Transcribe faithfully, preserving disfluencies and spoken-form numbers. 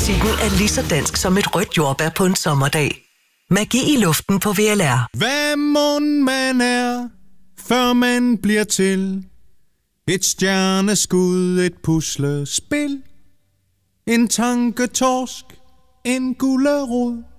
musikken er lige så dansk som et rødt jordbær på en sommerdag. Magi i luften på V L R. Hvad mon man er, før man bliver til? Et stjerneskud, et puslespil, en tanketorsk, en gulerod.